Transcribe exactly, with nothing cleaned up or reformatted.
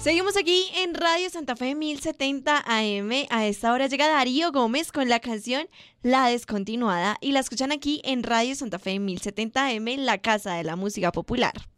Seguimos aquí en Radio Santa Fe mil setenta A M. A esta hora llega Darío Gómez con la canción La Descontinuada y la escuchan aquí en Radio Santa Fe mil setenta A M, la casa de la música popular.